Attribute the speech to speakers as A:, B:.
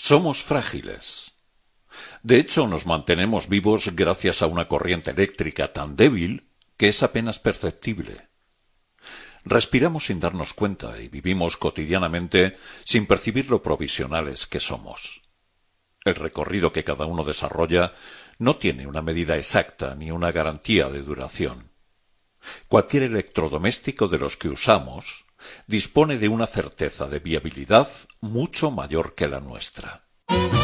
A: Somos frágiles. De hecho, nos mantenemos vivos gracias a una corriente eléctrica tan débil que es apenas perceptible. Respiramos sin darnos cuenta y vivimos cotidianamente sin percibir lo provisionales que somos. El recorrido que cada uno desarrolla no tiene una medida exacta ni una garantía de duración. Cualquier electrodoméstico de los que usamos dispone de una certeza de viabilidad mucho mayor que la nuestra.